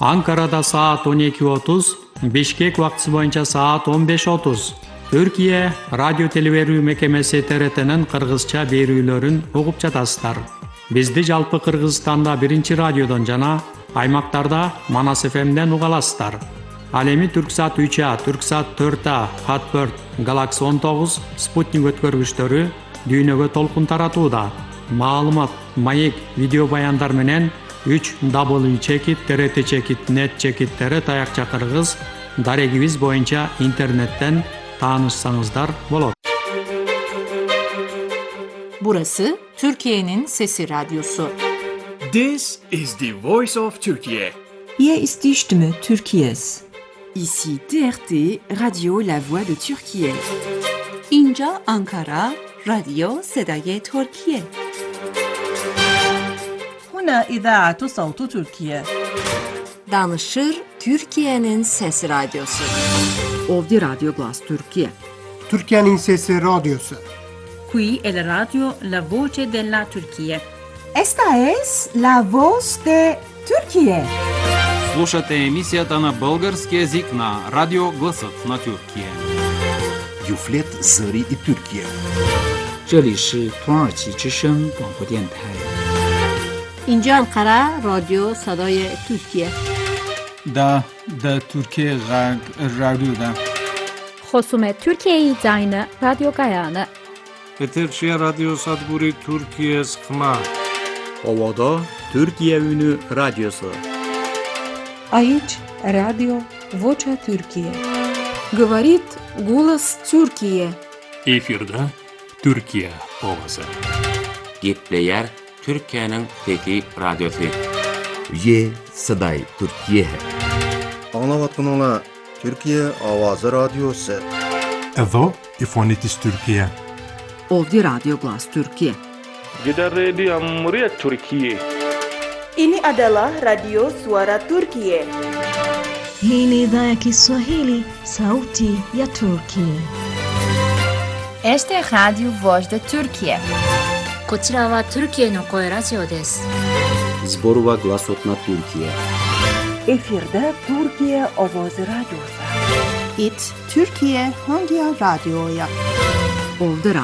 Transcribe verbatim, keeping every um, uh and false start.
Ankara'da saat on iki otuz, Bişkek vaktisi boyunca saat on beş otuz. Türkiye Radyo Televerүү Mekemesi T R T'nin Kırgızça berүүлөрүн угуп жатасыздар. Бизди жалпы Кыргызстанда биринчи радиодон жана аймактарда Манас эф эмден уга аласыздар. Ал эми Түрксат үч А, Түрксат төрт А, Hotbird, Galaxy он тогуз, Sputnik өткөргүчтөрү дүйнөгө толкун таратууда. Маалымат, маек, видео баяндар менен үч дабл ю чекит Т Р Т чекит нет чекит Т Р Т аякча кыргыз дарегибиз боюнча интернеттен tanışsanızlar bolot. Burası Türkiye'nin Sesi Radyosu. This is the voice of Turkey. Hier ist die Stimme Türkiye's. Ici T R T, Radio La Voix de Türkiye. İnca Ankara, Radio Sedaye Türkiye. هنا إذاعة صوت تركيا. Danışır Türkiye'nin Sesi Radyosu. Ovdje Radio Glas Türkiye. Türkiye'nin Sesi Radyosu. Qui è la radio La Voce della Turchia. Esta es la voz de Türkiye. Слушате емисията на български език на Радио Гласът на Türkiye. Юфлет Зари и Türkiye. 这里是土耳其之声广播电台。 اینجا انقره رادیو صدای ترکیه. دا دا Türkiye رادیو دا. خصوم Türkiye زاین رادیو گایانه. Eterşehir Radyo Sadburi Türkiye Sıkma. Ovada Türkiye Ünü Radyosu. Aici Radio Vocea Türkiye. Говорит голос Türkiye. Efirde Türkiye ovası. Gepleyer Türkiye'nin Fethi Radyosu. Ye Saday Türkiye. Anlavatın ola Türkiye Avazı Radyosu. Edo İfonitis Türkiye. Ovdje Radio Glas Türkiye. Gider Radio Amriya Türkiye. Ini adalah Radio Suara Turkiye. Hii ni idhaa ya Kiswahili, sauti ya Turkiye. Este es Radio Voz de Turkiye. こちらはトルキエの声ラジオです。 Zborova Glasot na Türkiye. Efirde Türkiye Ovozi Radyosu. It Türkiye hangi radyoya? Ovdje